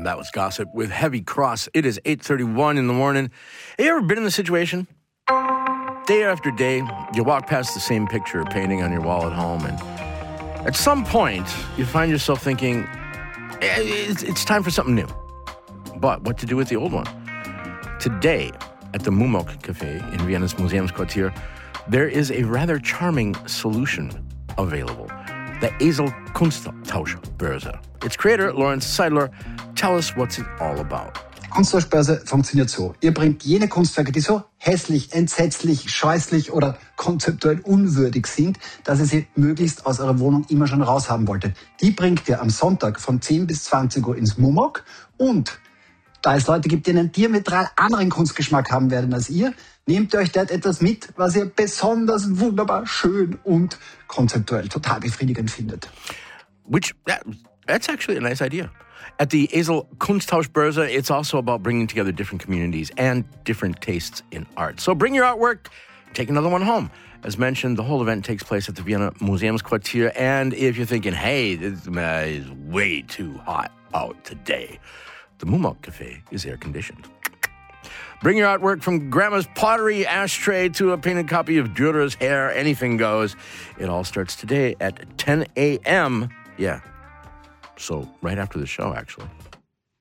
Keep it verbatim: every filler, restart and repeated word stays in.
That was Gossip with Heavy Cross. It is eight thirty-one in the morning. Have you ever been in this situation? Day after day, you walk past the same picture or painting on your wall at home, and at some point, you find yourself thinking, it's, it's time for something new. But what to do with the old one? Today, at the Mumok Cafe in Vienna's Museumsquartier, there is a rather charming solution available. The Esel Kunsttauschbörse. Its creator, Lawrence Seidler, tell us what's it all about. Kunsttauschbörse funktioniert so. Ihr bringt jene Kunstwerke, die so hässlich, entsetzlich, scheußlich oder konzeptuell unwürdig sind, dass ihr sie möglichst aus eurer Wohnung immer schon raushaben wolltet. Die bringt ihr am Sonntag von zehn bis zwanzig Uhr ins Mumok. Und da es Leute gibt, die einen diametral anderen Kunstgeschmack haben werden als ihr, nehmt ihr euch dort etwas mit, was ihr besonders wunderbar schön und konzeptuell total befriedigend findet. Which, that, that's actually a nice idea. At the Esel Kunsttauschbörse, it's also about bringing together different communities and different tastes in art. So bring your artwork, take another one home. As mentioned, the whole event takes place at the Vienna Museumsquartier. And if you're thinking, hey, this uh, is way too hot out today, the Mumok Cafe is air-conditioned. Bring your artwork from Grandma's pottery ashtray to a painted copy of Dührer's hair. Anything goes. It all starts today at ten a.m. Yeah. So right after the show, actually.